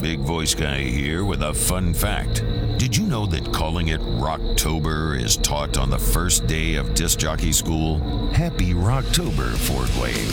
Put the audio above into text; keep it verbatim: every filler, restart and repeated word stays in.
Big Voice Guy here with a fun fact. Did you know that calling it Rocktober is taught on the first day of disc jockey school? Happy Rocktober, Ford Wave.